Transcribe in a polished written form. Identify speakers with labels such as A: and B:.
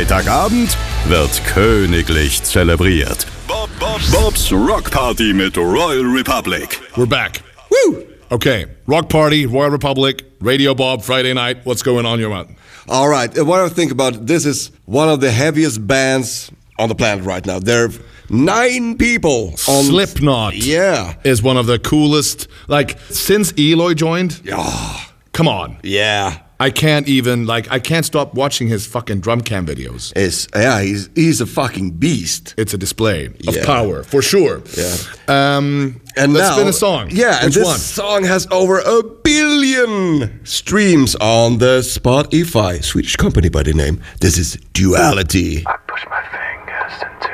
A: Freitagabend wird königlich zelebriert. Bob's Rock Party mit Royal Republic.
B: We're back. Woo! Okay, Rock Party, Royal Republic, Radio Bob, Friday night. What's going on your mind?
C: All right, what I think about this is one of the heaviest bands on the planet right now. There are 9 people on
B: Slipknot.
C: Yeah.
B: Is one of the coolest, like, since Eloy joined.
C: Yeah.
B: Come on.
C: Yeah.
B: I can't stop watching his fucking drum cam videos.
C: He's a fucking beast.
B: It's a display of power, for sure.
C: Yeah.
B: And let's
C: now,
B: spin a song.
C: Yeah,
B: Which
C: and this
B: one?
C: song has over 1 billion streams on the Spotify. Swedish company by the name. This is Duality.
D: I push my fingers into